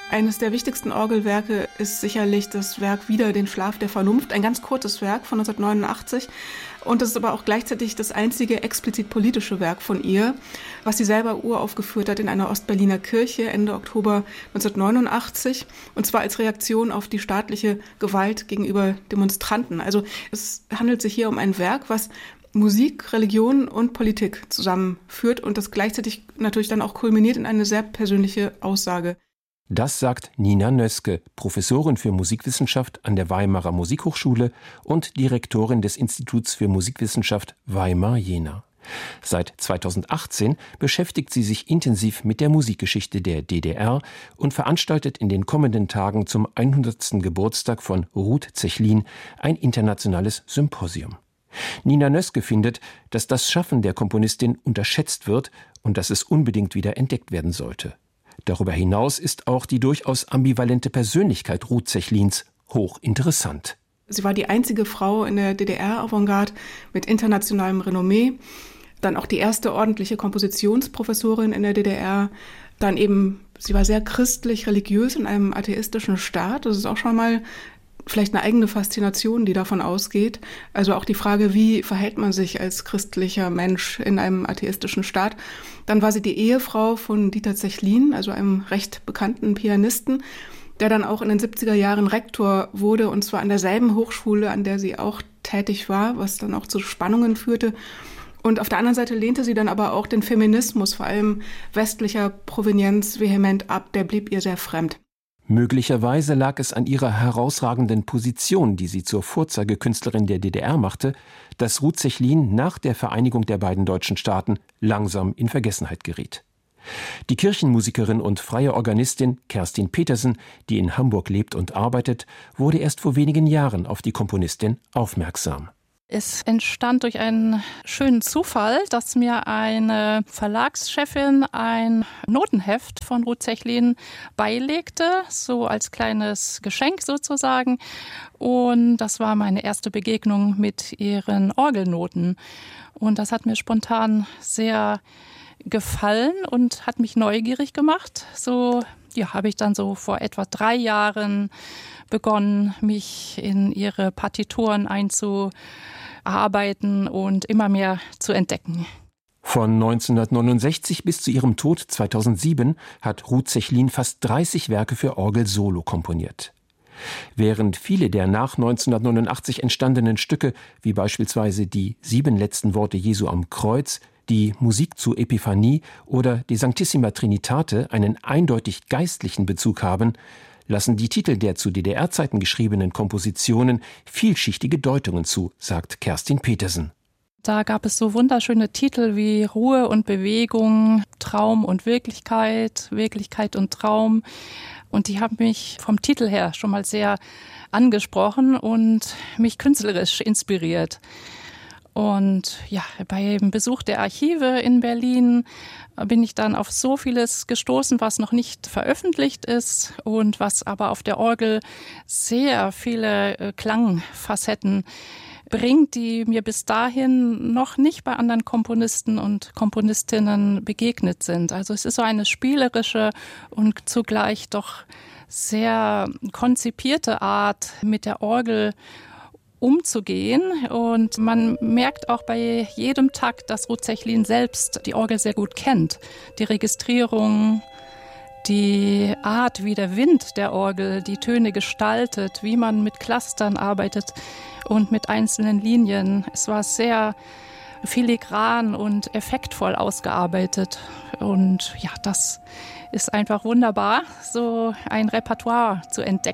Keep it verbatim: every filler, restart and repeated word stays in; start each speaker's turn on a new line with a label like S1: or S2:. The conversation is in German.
S1: Eines der wichtigsten Orgelwerke ist sicherlich das Werk Wider den Schlaf der Vernunft, ein ganz kurzes Werk von neunzehnhundertneunundachtzig. Und das ist aber auch gleichzeitig das einzige explizit politische Werk von ihr, was sie selber uraufgeführt hat in einer Ostberliner Kirche Ende Oktober neunzehnhundertneunundachtzig. Und zwar als Reaktion auf die staatliche Gewalt gegenüber Demonstranten. Also es handelt sich hier um ein Werk, was Musik, Religion und Politik zusammenführt und das gleichzeitig natürlich dann auch kulminiert in eine sehr persönliche Aussage.
S2: Das sagt Nina Nöske, Professorin für Musikwissenschaft an der Weimarer Musikhochschule und Direktorin des Instituts für Musikwissenschaft Weimar-Jena. Seit zweitausendachtzehn beschäftigt sie sich intensiv mit der Musikgeschichte der D D R und veranstaltet in den kommenden Tagen zum hundertsten Geburtstag von Ruth Zechlin ein internationales Symposium. Nina Nöske findet, dass das Schaffen der Komponistin unterschätzt wird und dass es unbedingt wieder entdeckt werden sollte. Darüber hinaus ist auch die durchaus ambivalente Persönlichkeit Ruth Zechlins hochinteressant.
S1: Sie war die einzige Frau in der D D R-Avantgarde mit internationalem Renommee. Dann auch die erste ordentliche Kompositionsprofessorin in der D D R. Dann eben, sie war sehr christlich-religiös in einem atheistischen Staat. Das ist auch schon mal vielleicht eine eigene Faszination, die davon ausgeht. Also auch die Frage, wie verhält man sich als christlicher Mensch in einem atheistischen Staat. Dann war sie die Ehefrau von Dieter Zechlin, also einem recht bekannten Pianisten, der dann auch in den siebziger Jahren Rektor wurde, und zwar an derselben Hochschule, an der sie auch tätig war, was dann auch zu Spannungen führte. Und auf der anderen Seite lehnte sie dann aber auch den Feminismus, vor allem westlicher Provenienz, vehement ab. Der blieb ihr sehr fremd.
S2: Möglicherweise lag es an ihrer herausragenden Position, die sie zur Vorzeigekünstlerin der D D R machte, dass Ruth Zechlin nach der Vereinigung der beiden deutschen Staaten langsam in Vergessenheit geriet. Die Kirchenmusikerin und freie Organistin Kerstin Petersen, die in Hamburg lebt und arbeitet, wurde erst vor wenigen Jahren auf die Komponistin aufmerksam.
S3: Es entstand durch einen schönen Zufall, dass mir eine Verlagschefin ein Notenheft von Ruth Zechlin beilegte, so als kleines Geschenk sozusagen. Und das war meine erste Begegnung mit ihren Orgelnoten. Und das hat mir spontan sehr gefallen und hat mich neugierig gemacht. So ja, habe ich dann so vor etwa drei Jahren begonnen, mich in ihre Partituren einzuarbeiten und immer mehr zu entdecken.
S2: Von neunzehnhundertneunundsechzig bis zu ihrem Tod zweitausendsieben hat Ruth Zechlin fast dreißig Werke für Orgel solo komponiert. Während viele der nach neunzehnhundertneunundachtzig entstandenen Stücke, wie beispielsweise die Sieben letzten Worte Jesu am Kreuz, die Musik zu Epiphanie oder die Sanctissima Trinitate einen eindeutig geistlichen Bezug haben, lassen die Titel der zu D D R-Zeiten geschriebenen Kompositionen vielschichtige Deutungen zu, sagt Kerstin Petersen.
S3: Da gab es so wunderschöne Titel wie Ruhe und Bewegung, Traum und Wirklichkeit, Wirklichkeit und Traum. Und die haben mich vom Titel her schon mal sehr angesprochen und mich künstlerisch inspiriert. Und ja, beim Besuch der Archive in Berlin bin ich dann auf so vieles gestoßen, was noch nicht veröffentlicht ist und was aber auf der Orgel sehr viele Klangfacetten bringt, die mir bis dahin noch nicht bei anderen Komponisten und Komponistinnen begegnet sind. Also es ist so eine spielerische und zugleich doch sehr konzipierte Art, mit der Orgel umzugehen. Und man merkt auch bei jedem Takt, dass Ruth Zechlin selbst die Orgel sehr gut kennt. Die Registrierung, die Art, wie der Wind der Orgel die Töne gestaltet, wie man mit Clustern arbeitet und mit einzelnen Linien. Es war sehr filigran und effektvoll ausgearbeitet. Und ja, das ist einfach wunderbar, so ein Repertoire zu entdecken.